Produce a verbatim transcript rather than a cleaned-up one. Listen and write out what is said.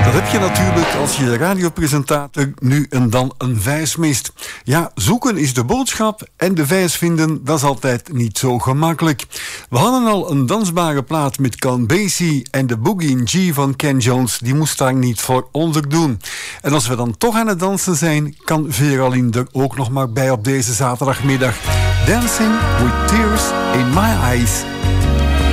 Dat heb je natuurlijk als je radiopresentator nu en dan een vijs mist. Ja, zoeken is de boodschap en de vijs vinden, dat is altijd niet zo gemakkelijk. We hadden al een dansbare plaat met Count Basie en de Boogie in G van Ken Jones, die moest daar niet voor onderdoen. En als we dan toch aan het dansen zijn, kan Veralien er ook nog maar bij op deze zaterdagmiddag. Dancing with Tears in My Eyes.